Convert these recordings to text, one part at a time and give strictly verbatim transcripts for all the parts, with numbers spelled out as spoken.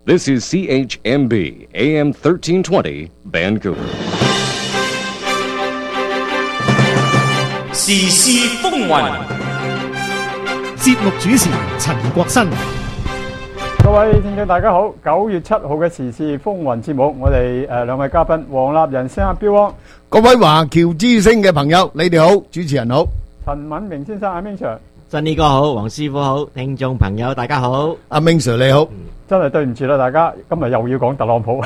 This is C H M B A M thirteen twenty Vancouver. 時事風雲， 節目主持陳國新。 各位聽眾大家好，九月七號嘅時事風雲節目，我哋誒兩位嘉賓黃立仁先生標汪， 各位華僑之聲嘅朋友，你哋好，主持人好， 陳敏明先生阿 Ming Sir， 新呢哥好，黃師傅好，聽眾朋友大家好， 阿 Ming Sir 你好。 真係對唔住啦，大家今日又要講特朗普。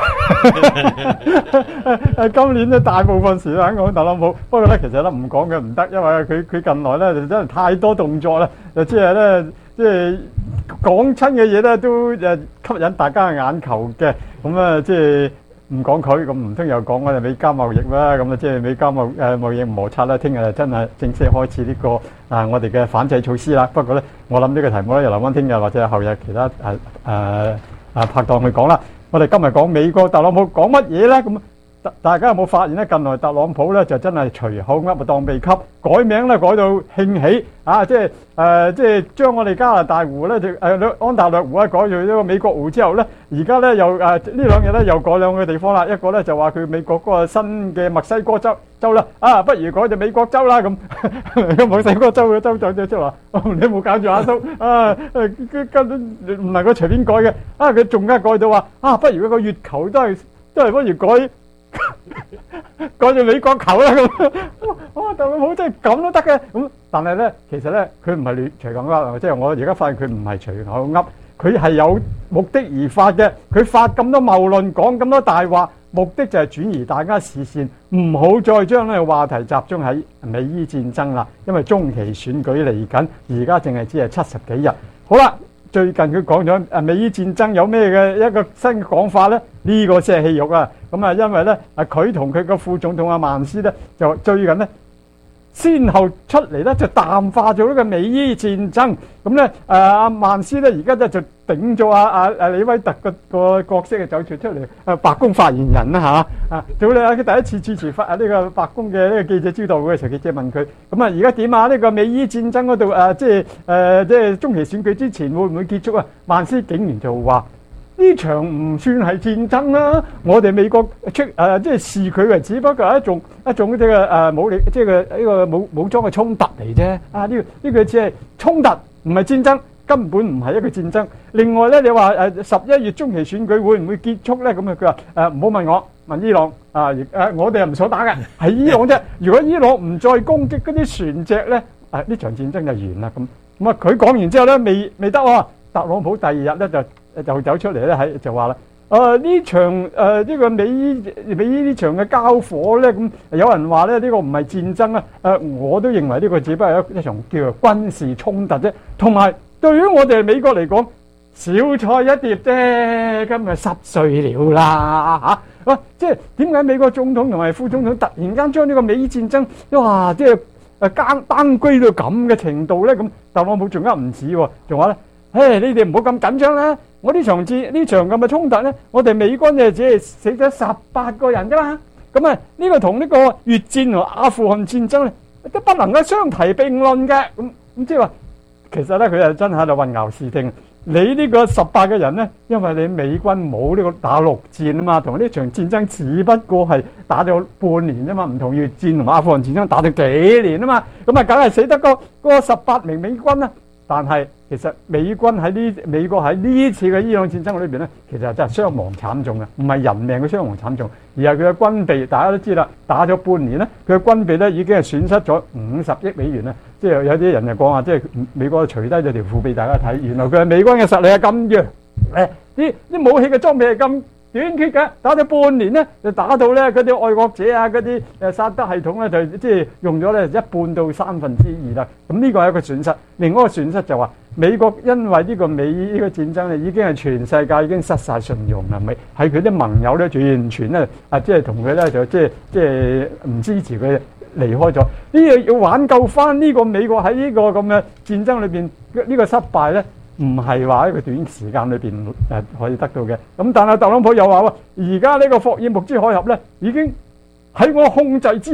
今年咧大部分時間講特朗普，不過咧其實咧唔講嘅唔得，因為佢佢近來咧就真係太多動作啦，就即係咧即係講親嘅嘢咧都誒吸引大家嘅眼球嘅，咁啊即係唔講佢，咁唔通又講我哋美加貿易啦，咁啊即係美加貿誒貿易摩擦啦，聽日真係正式開始呢個啊我哋嘅反制措施啦。不過咧，我諗呢個題目咧，又留翻聽日或者後日其他誒誒啊拍檔去講啦。我哋今日講美國特朗普講乜嘢咧？咁大大家有冇發現咧？近來特朗普咧就真係隨口噏當秘笈，改名咧改到興起啊！即係誒即係將我哋加拿大湖咧就誒安大略湖咧改做呢個美國湖之後咧，而家咧又誒呢兩日咧又改兩個地方啦。一個咧就話佢美國嗰個新嘅墨西哥州州啦，啊不如改做美國州啦咁。墨西哥州嘅州長就即係話：你冇搞住阿叔啊！誒佢根本唔能夠隨便改嘅。啊佢仲加改到話：啊不如個月球都係都係不如改。改住美國球啦咁，哇！特朗普真係咁都得嘅咁，但係咧，其實咧，佢唔係亂隨咁噏，即係我而家發現佢唔係隨口噏，佢係有目的而發嘅。佢發咁多謬論，講咁多大話，目的就係轉移大家視線，唔好再將呢個話題集中喺美伊戰爭啦。因為中期選舉嚟緊，而家淨係只係七十幾日。好啦。最近佢講咗誒美伊戰爭有咩嘅一個新嘅講法咧？呢、這個先係戲肉啊！咁啊，因為咧啊，佢同佢個副總統阿曼斯咧，就最近咧先後出嚟咧，就淡化咗呢個美伊戰爭。咁咧誒阿曼斯咧，而家咧就頂咗阿阿阿李威特個個角色嘅走出出嚟誒白宮發言人啦嚇啊！早咧佢第一次主持發啊呢個白宮嘅呢個記者招待會嘅時候，記者問佢：咁啊而家點啊？呢、這個美伊戰爭嗰度誒即係誒即係中期選舉之前會唔會結束啊？曼斯竟然就話：呢場唔算係戰爭啦，我哋美國出誒即係視佢為只不過係一種一種即係誒武力即係個呢個武武裝嘅衝突嚟啫。啊呢、這個呢、這個只係衝突，唔係戰爭。根本唔係一個戰爭。另外咧，你話誒十一月中期選舉會唔會結束咧？咁啊，佢話誒唔好問我，問伊朗啊誒，我哋又唔想打嘅，係伊朗啫。如果伊朗唔再攻擊嗰啲船隻咧，誒呢場戰爭就完啦。咁咁啊，佢講完之後咧，未未得喎。特朗普第二日咧就就走出嚟咧，喺就話啦，誒呢場誒呢個美伊美伊呢場嘅交火咧，咁有人話咧呢個唔係戰爭啊。誒我都認為呢個只不過係一一場叫做軍事衝突啫，同埋。對於我哋美國嚟講，小菜一碟啫，今日濕碎了啦嚇！啊，即係點解美國總統同埋副總統突然間將呢個美伊戰爭，哇，即係誒單單歸到咁嘅程度咧？咁特朗普仲噏唔止喎，仲話咧，唉，你哋唔好咁緊張啦！我呢場戰呢場咁嘅衝突咧，我哋美軍就只係死咗十八個人啫嘛。咁啊，呢個同呢個越戰同阿富汗戰爭咧，都不能夠相提並論嘅。咁咁即係話。其實咧，佢係真喺度混淆視聽。你呢個十八個人咧，因為你美軍冇呢個打陸戰啊嘛，同呢場戰爭只不過係打咗半年啫嘛，唔同越戰同阿富汗戰爭打咗幾年啊嘛，咁啊梗係死得個嗰十八名美軍啦。但係其實美軍喺呢美國喺呢次嘅伊朗戰爭裏邊咧，其實真係傷亡慘重嘅，唔係人命嘅傷亡慘重，而係佢嘅軍備。大家都知啦，打咗半年咧，佢嘅軍備咧已經係損失咗五十億美元啦。即係有啲人就講話，即係美國除低咗條褲俾大家睇，原來佢係美軍嘅實力係咁弱，誒啲啲武器嘅裝備係咁短缺嘅，打咗半年咧就打到咧嗰啲愛國者啊，嗰啲誒薩德系統咧就即係用咗咧一半到三分之二啦。咁呢個係一個損失。另外一個損失就話美國因為呢個美呢個戰爭咧已經係全世界已經失晒信用啦，咪係佢啲盟友咧完全咧啊即係同佢咧就即係即係唔支持佢離開咗。呢個要挽救翻呢個美國喺呢個咁嘅戰爭裏邊呢個失敗咧。唔係話一個短時間裏邊誒可以得到嘅，咁但係特朗普又話喎，而家呢個霍爾木茲海峽咧已經喺我控制之下，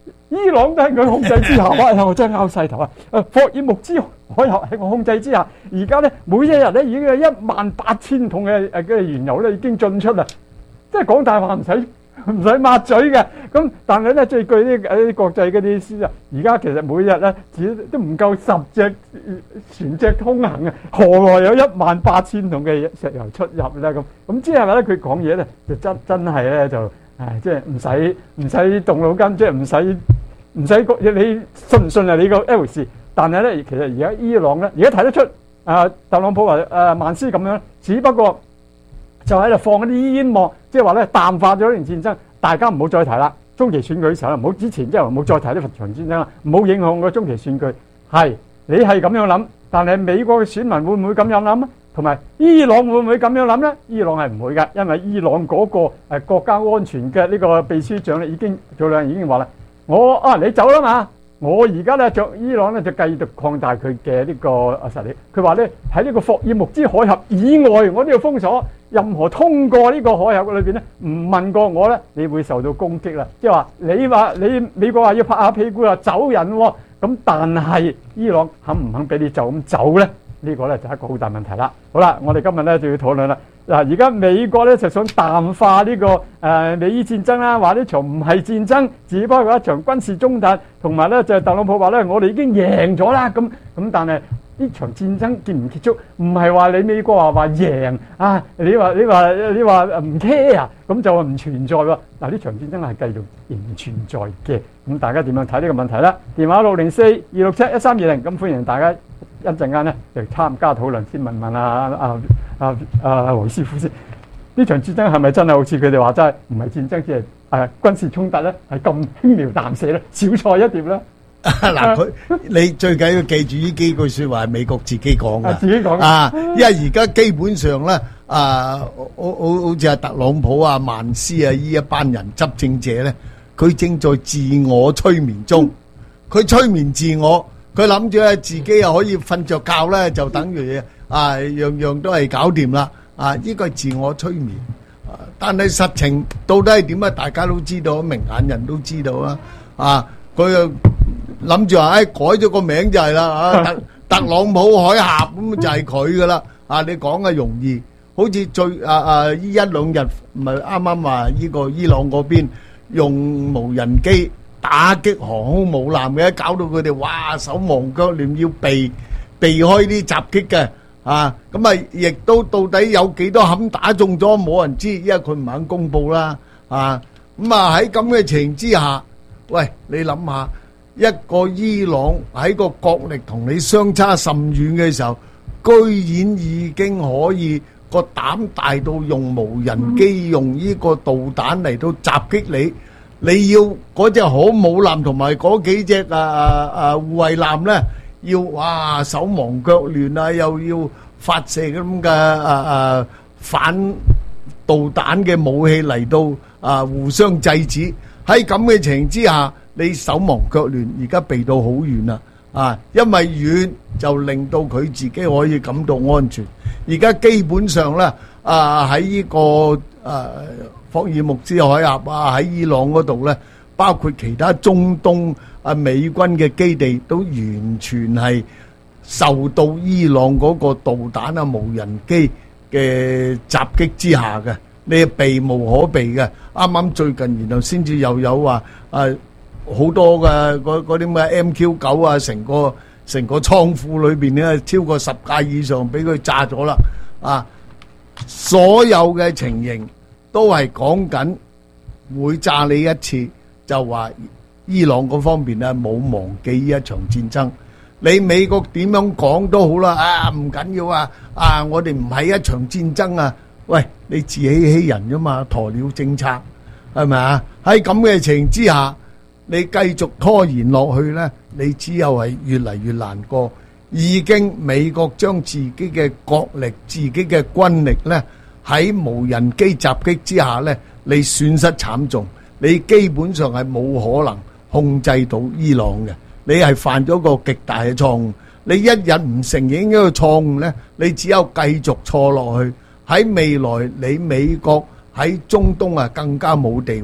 伊朗都喺佢控制之下，哇！我真係拗晒頭啊！誒，霍爾木茲海峽喺我控制之下，而家咧每一日咧已經有一萬八千桶嘅誒嘅原油咧已經進出啦，即係講大話唔使唔使抹嘴嘅。咁但係咧，最據啲誒國際嗰啲師啊，而家其實每日咧只都唔夠十隻船隻通行啊，何來有一萬八千桶嘅石油出入咧？咁咁即係話咧，佢講嘢咧就真真係咧就誒，即係唔使唔使動腦筋，即係唔使。唔使你信唔信係你個一回事，但係咧，其實而家伊朗咧，而家睇得出啊，特朗普話誒曼斯咁樣，只不過就喺度放一啲煙幕，即係話咧淡化咗呢場戰爭，大家唔好再提啦。中期選舉嘅時候唔好之前即係唔好再提呢場戰爭啦，唔好影響個中期選舉。係你係咁樣諗，但係美國嘅選民會唔會咁樣諗啊？同埋伊朗會唔會咁樣諗咧？伊朗係唔會㗎，因為伊朗嗰個誒國家安全嘅呢個秘書長咧已經早兩日已經話啦。我啊，你走啦嘛！我而家咧就伊朗咧就繼續擴大佢嘅呢個啊實力。佢話咧喺呢個霍爾木茲海峽以外，我都要封鎖任何通過呢個海峽裏邊咧，唔問過我咧，你會受到攻擊啦。即係話你話你美國話要拍下屁股啊走人喎、哦，咁但係伊朗肯唔肯俾你就咁走咧？呢、這個咧就係一個好大問題啦。好啦，我哋今日咧就要討論啦。嗱，而家美國咧就想淡化呢、這個誒、呃、美伊戰爭啦，話呢場唔係戰爭，只不過一場軍事衝突，同埋咧就係、特朗普話咧，我哋已經贏咗啦。咁咁，但係呢場戰爭結唔結束，唔係話你美國話話贏啊，你話你話你話唔 care 啊，咁就唔存在喎。嗱，呢場戰爭係繼續仍然存在嘅。咁大家點樣睇呢個問題咧？電話六零四二六七一三二零，咁歡迎大家一陣間咧就參加討論，先問問啊啊啊啊黃師傅先。呢場戰爭係咪真係好似佢哋話齋唔係戰爭，只係誒軍事衝突咧？係咁輕描淡寫咧，小菜一碟咧？ 嗱，佢你最緊要記住呢幾句説話係美國自己講嘅， 自己講啊，因為而家基本上咧，啊，好好好似阿特朗普啊、曼斯啊呢一班人執政者咧，佢正在自我催眠中，佢催眠自我，佢諗住咧自己又可以瞓著覺咧，就等於啊樣樣都係搞掂啦，啊，呢個係自我催眠，啊，但係實情到底係點啊？大家都知道，明眼人都知道啊，啊，佢又諗住話，誒改咗個名就係啦，啊特特朗普海峽咁就係佢噶啦，啊你講嘅容易，好似最啊啊呢一兩日唔係啱啱話呢個伊朗嗰邊用無人機打擊航空母艦嘅，搞到佢哋哇手忙腳亂要避避開啲襲擊嘅，啊咁啊亦都到底有幾多冚打中咗冇人知，因為佢唔肯公佈啦，啊咁啊喺咁嘅情形之下，喂你諗下。一個伊朗喺個國力同你相差甚遠嘅時候，居然已經可以個膽大到用無人機、用呢個導彈嚟到襲擊你。你要嗰隻航母艦同埋嗰幾隻啊啊啊護衛艦咧，要哇手忙腳亂啊，又要發射咁嘅啊啊反導彈嘅武器嚟到啊互相制止。喺咁嘅情形之下，你手忙腳亂，而家避到好遠啦，啊，因為遠就令到佢自己可以感到安全。而家基本上咧，啊喺呢個誒霍爾木茲海峽啊，喺伊朗嗰度咧，包括其他中東啊美軍嘅基地，都完全係受到伊朗嗰個導彈啊無人機嘅襲擊之下嘅，你係避無可避嘅。啱啱最近，然後先至又有話誒。好多嘅嗰嗰啲咩 M Q 九啊，成個成個倉庫裏邊咧，超過十架以上俾佢炸咗啦！啊，所有嘅情形都係講緊會炸你一次，就話伊朗嗰方面咧冇忘記呢一場戰爭。你美國點樣講都好啦，啊唔緊要啊，啊我哋唔係一場戰爭啊！喂，你自欺欺人啫嘛，鴕鳥政策係咪啊？喺咁嘅情形之下。你繼續拖延落去呢，你只有係越嚟越難過。已經美國將自己嘅國力、自己嘅軍力呢，喺無人機襲擊之下呢，你損失慘重。你基本上係冇可能控制到伊朗嘅，你係犯咗個極大嘅錯誤。你一日唔承認呢個錯誤呢，你只有繼續錯落去。喺未來，你美國喺中東啊更加冇地位。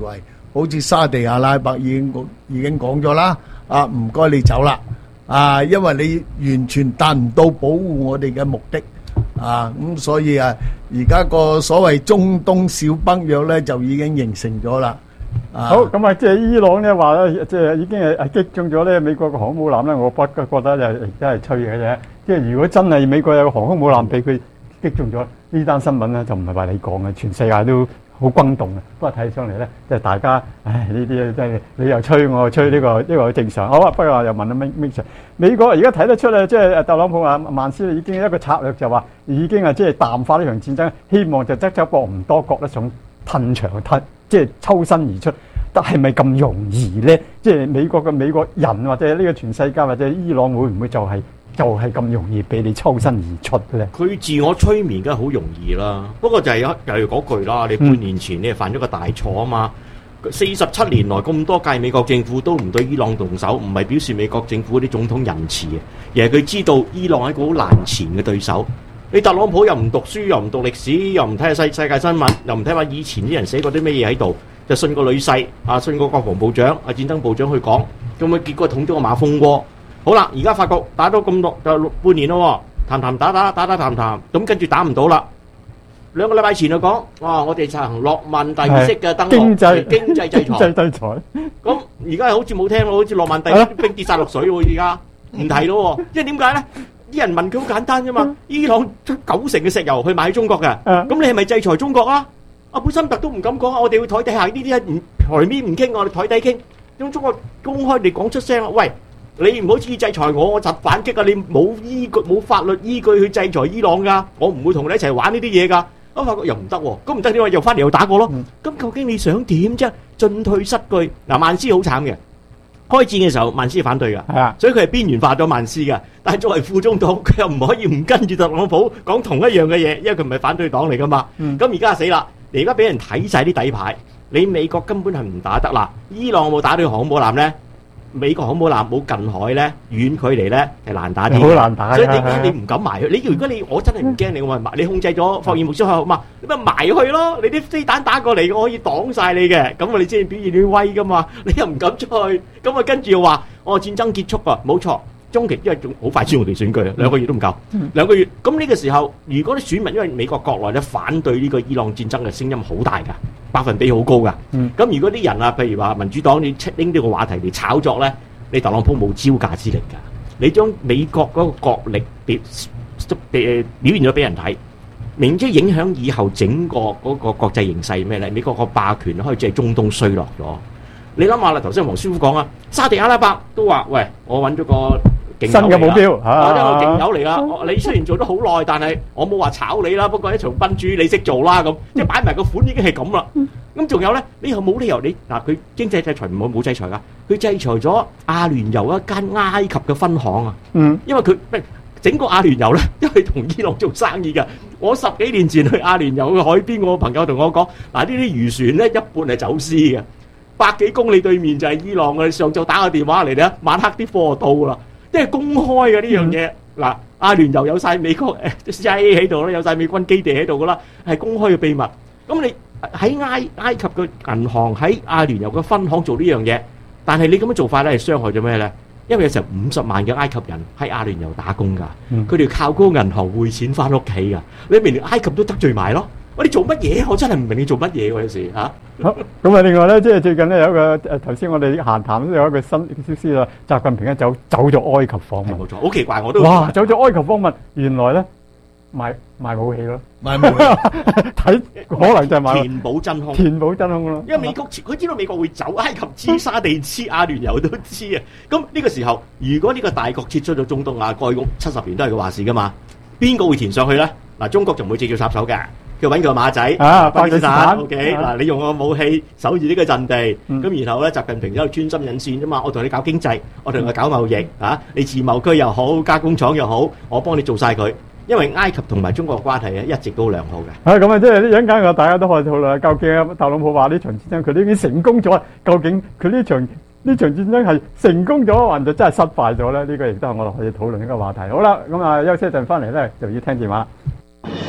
好似沙地阿拉伯已經講已經講咗啦，啊唔該你走啦，啊因為你完全達唔到保護我哋嘅目的，啊咁所以啊而家個所謂中東小北約咧就已經形成咗啦。 好咁啊，即係伊朗咧話咧，即係已經係係擊中咗咧美國嘅航空母艦咧，我不覺得就真係吹嘅啫。即係如果真係美國有個航空母艦俾佢擊中咗，呢單新聞咧就唔係話你講嘅，全世界都好轟動嘅。不過睇上嚟咧，即係大家，唉呢啲真係你又吹我又吹，呢個呢個好正常。好啊，不過又問阿 Ming Sir，美國而家睇得出咧，即係特朗普啊萬斯已經一個策略就話已經係即係淡化呢場戰爭，希望就側側膊唔多覺得想褪場褪。即係抽身而出，但係咪咁容易咧？即係美國嘅美國人或者呢個全世界或者伊朗會唔會就係、是、就係、是、咁容易俾你抽身而出咧？ 佢自我催眠梗係好容易啦，不過就係又係嗰句啦，你半年前你係犯咗個大錯啊嘛！四十七年來咁多屆美國政府都唔對伊朗動手，唔係表示美國政府啲總統仁慈嘅，而係佢知道伊朗係一個好難纏嘅對手。你特朗普又唔讀書，又唔讀歷史，又唔睇下世世界新聞，又唔睇下以前啲人寫過啲咩嘢喺度，就信個女婿啊，信個國防部長啊，戰爭部長去講，咁啊結果捅咗個馬蜂窩。好啦，而家發覺打咗咁耐就半年咯，談談打打打打談談，咁跟住打唔到啦。兩個禮拜前就講，哇！我哋實行諾曼第式嘅登陸經濟經濟制裁， 經濟制裁。 咁而家好似冇聽咯，好似諾曼第啲兵跌晒落水喎，而家唔提咯，因為點解咧？啲人問佢好簡單啫嘛，伊朗出九成嘅石油去買中國嘅，咁你係咪制裁中國啊？阿布森特都唔敢講啊，我哋會台底下呢啲唔台面唔傾，我哋台底傾，咁中國公開地講出聲啦，喂，你唔好旨意制裁我，我就反擊啊！你冇依據冇法律依據去制裁伊朗噶，我唔會同你一齊玩呢啲嘢噶。我發覺又唔得喎，咁唔得點啊？又翻嚟又打過咯，咁究竟你想點啫？進退失據，嗱，萬斯好慘嘅。開戰嘅時候，萬斯反對噶， 係啊， 所以佢係邊緣化咗萬斯噶。但係作為副總統，佢又唔可以唔跟住特朗普講同一樣嘅嘢，因為佢唔係反對黨嚟噶嘛。咁而家死啦，你而家俾人睇晒啲底牌，你美國根本係唔打得啦。伊朗有冇打到航母艦咧？美國航母艦冇近海咧，遠距離咧係難打啲， 好難打。 所以點解你唔敢埋去？你如果你我真係唔驚你，我咪埋。你控制咗霍爾木茲海峽嘛，你咪埋去咯。你啲飛彈打過嚟，我可以擋晒你嘅。咁我哋先表現啲威噶嘛。你又唔敢出去，咁啊跟住又話哦戰爭結束啊，冇錯。中期因為仲好快先我哋選舉啊，兩個月都唔夠，兩個月。咁呢個時候，如果啲選民因為美國國內咧反對呢個伊朗戰爭嘅聲音好大㗎，百分比好高㗎。咁如果啲人啊，譬如話民主黨你拎呢個話題嚟炒作咧，你特朗普冇招架之力㗎。你將美國嗰個國力表誒表現咗俾人睇，明知影響以後整個嗰個國際形勢咩咧？美國個霸權開始喺中東衰落咗。你諗下啦，頭先黃師傅講啊，沙地阿拉伯都話：喂，我揾咗個新嘅目標， 我揾個勁友嚟啦。你雖然做得好耐，但係我冇話炒你啦。不過一場賓主你識做啦，咁即係擺埋個款已經係咁啦。咁仲有咧，你又冇理由你嗱佢經濟制裁唔冇冇制裁噶，佢制裁咗阿聯酋一間埃及嘅分行啊。嗯，因為佢整個阿聯酋咧，因為同伊朗做生意㗎。我十幾年前去阿聯酋嘅海邊，我個朋友同我講：嗱，呢啲漁船咧一半係走私嘅。百幾公里對面就係伊朗嘅，上晝打個電話嚟咧，晚黑啲貨到啦，即係公開嘅呢樣嘢。嗱，阿聯酋有曬美國誒 C I A 喺度啦，有曬美軍基地喺度噶啦，係公開嘅秘密。咁你喺埃埃及嘅銀行喺阿聯酋嘅分行做呢樣嘢，但係你咁樣做法咧係傷害咗咩咧？因為有成五十萬嘅埃及人喺阿聯酋打工㗎，佢哋靠嗰個銀行匯錢翻屋企㗎，你明連埃及都得罪埋咯。我哋做乜嘢？我真係唔明你做乜嘢喎！有時嚇。 好咁啊！另外咧，即係最近咧有一個誒頭先我哋閒談都有一個新消息啦，習近平咧走走咗埃及訪問， 冇錯，好奇怪我都哇！走咗埃及訪問，原來咧賣賣武器咯， 賣武器睇可能就係賣填補真空， 填補真空咯。 因為美國佢知道美國會走，埃及知、沙地知、阿聯酋都知啊。咁呢個時候，如果呢個大國撤出咗中東啊，過去七十年都係佢話事噶嘛，邊個會填上去咧？嗱，中國就唔會直接插手嘅。佢揾個馬仔啊， 巴基斯坦 ，OK 啊嗱，你用個武器守住呢個陣地，咁、 嗯、 然後咧，習近平喺度穿針引線啫嘛，我同你搞經濟，我同你搞貿易啊，你自貿區又好，加工廠又好，我幫你做晒佢，因為埃及同埋中國嘅關係咧一直都良好嘅。 啊，咁啊，即係呢陣間我大家都可以討論，究竟特朗普話呢場戰爭佢都已經成功咗，究竟佢呢場呢場戰爭係成功咗，還是真係失敗咗咧？呢、這個亦都係我哋可以討論一個話題。好啦，咁啊，休息一陣翻嚟咧，就要聽電話。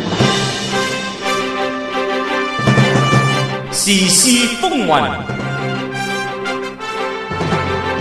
時事風雲，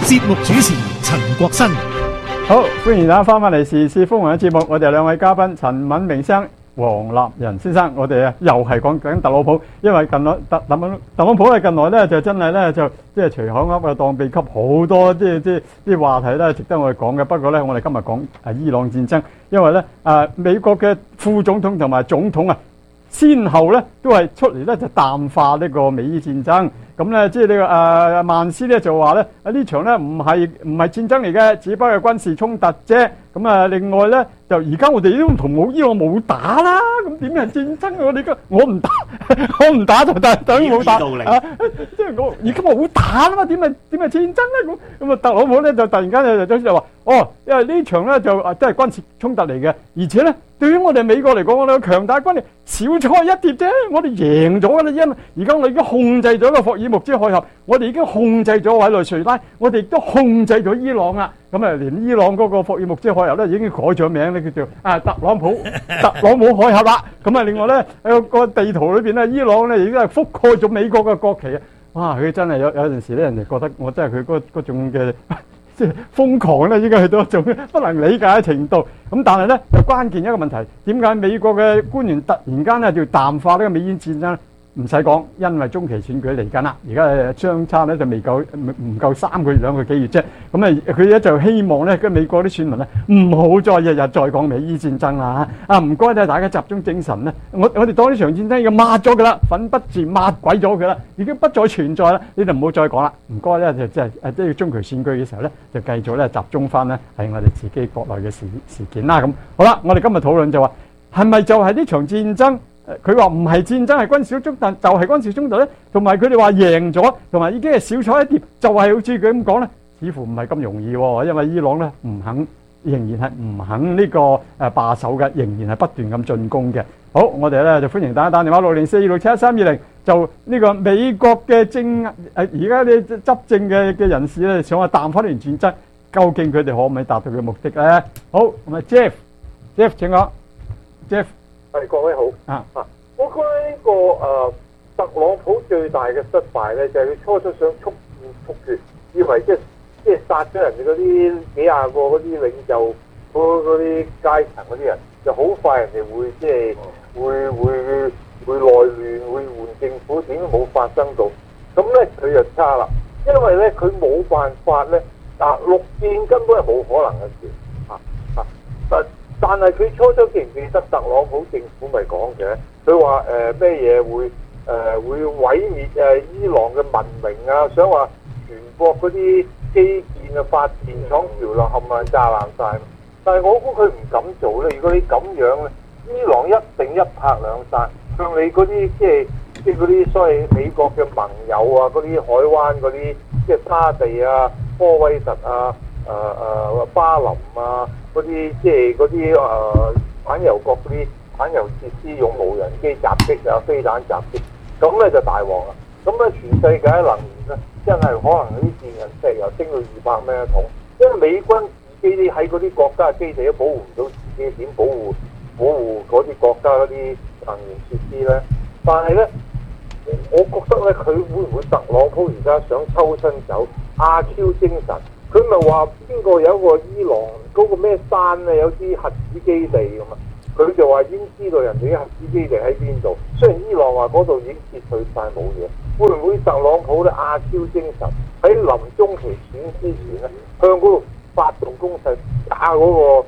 節目主持陳國新。 好，歡迎大家翻返嚟時事風雲嘅節目，我哋兩位嘉賓陳敏明生、黃立仁先生，我哋啊又係講緊特朗普，因為近來特特朗特朗普咧近來咧就真係咧就即係隨口噏啊當秘笈，好多即係即係啲話題咧值得我哋講嘅。不過咧，我哋今日講啊伊朗戰爭，因為咧啊美國嘅副總統同埋總統啊，先後咧都係出嚟咧就淡化呢個美伊戰爭。咁咧，即係呢個誒曼斯咧就話咧，啊呢場咧唔係唔係戰爭嚟嘅，只不過係軍事衝突啫。咁啊，另外咧就而家我哋都同冇伊朗冇打啦，咁點係戰爭啊？我哋而家我唔打，我唔打就等等於冇打啊！即係我而家冇打啦嘛，點係點係戰爭咧？咁咁啊，特朗普咧就突然間就就就話，哦，因為呢場咧就啊真係軍事衝突嚟嘅，而且咧對於我哋美國嚟講，我哋有強大軍力，小菜一碟啫，我哋贏咗㗎啦，因而家我哋已經控制咗個霍爾木茲海峽，我哋已經控制咗委內瑞拉，我哋亦都控制咗伊朗啦。咁啊，連伊朗嗰個霍爾木茲海峽咧已經改咗名咧，叫做啊特朗普特朗普海峽啦。咁啊，另外咧喺個地圖裏邊咧，伊朗咧已經係覆蓋咗美國嘅國旗啊！哇，佢真係有有陣時咧，人哋覺得我真係佢嗰嗰種嘅即係瘋狂咧，應該去到一種不能理解嘅程度。咁但係咧，就關鍵一個問題，點解美國嘅官員突然間咧就淡化呢個美伊戰爭？唔使講，因為中期選舉嚟緊啦，而家相差咧就未夠唔夠三個月兩個幾月啫。咁啊，佢咧就希望咧，跟美國啲選民咧唔好再日日再講美伊戰爭啦嚇。啊，唔該咧，大家集中精神咧。我我哋當呢場戰爭已經抹咗㗎啦，粉筆字抹鬼咗佢啦，已經不再存在啦。你就唔好再講啦。唔該咧，就即係誒，即係中期選舉嘅時候咧，就繼續咧集中翻咧係我哋自己國內嘅事事件啦。咁好啦，我哋今日討論就話係咪就係呢場戰爭？佢話唔係戰爭係軍事衝突，就係軍事衝突咧。同埋佢哋話贏咗，同埋已經係小菜一碟，就係好似佢咁講咧，似乎唔係咁容易喎。因為伊朗咧唔肯，仍然係唔肯呢個誒罷手嘅，仍然係不斷咁進攻嘅。好，我哋咧就歡迎大家打電話六零四二六七一三二零，就呢個美國嘅政誒而家啲執政嘅嘅人士咧，想話淡化呢場戰爭，究竟佢哋可唔可以達到佢目的咧？好，咁啊 Jeff，Jeff 請講 ，Jeff。 係各位好啊！ 啊，我覺得呢、這個誒、呃、特朗普最大嘅失敗咧，就係、是、佢初初想速戰速決，以為即係即係殺咗人哋嗰啲幾廿個嗰啲領袖，嗰嗰啲階層嗰啲人，就好快人哋會即係會會會內亂，會換政府，點都冇發生到。咁咧佢就差啦，因為咧佢冇辦法咧，啊陸戰根本係冇可能嘅事啊啊！但但係佢初初記唔記得特朗普政府咪講嘅？佢話誒咩嘢會誒、呃、會毀滅誒伊朗嘅文明啊！想話全國嗰啲基建啊、發電廠橋啦冚唪唥炸爛晒。但係我估佢唔敢做咧。如果你咁樣咧，伊朗一定一拍兩散，向你嗰啲即係即係嗰啲所謂美國嘅盟友啊，嗰啲海灣嗰啲即係沙地啊、科威特啊、誒、呃、誒巴林啊。嗰啲即係嗰啲誒產油國嗰啲產油設施用無人機襲擊啊、飛彈襲擊，咁咧就大鑊啦。咁咧全世界嘅能源咧，真係可能啲電人石油升到二百蚊一桶，因為美軍自己啲喺嗰啲國家嘅基地都保護唔到自己，點保護保護嗰啲國家嗰啲能源設施咧？但係咧，我覺得咧，佢會唔會特朗普而家想抽身走阿 Q 精神？佢咪話邊個有一個伊朗嗰個咩山咧，有啲核子基地咁啊？佢就話已經知道人哋啲核子基地喺邊度。雖然伊朗話嗰度已經撤退晒冇嘢，會唔會特朗普咧阿 Q 精神喺臨中期選之前咧，向嗰度發動攻勢打嗰個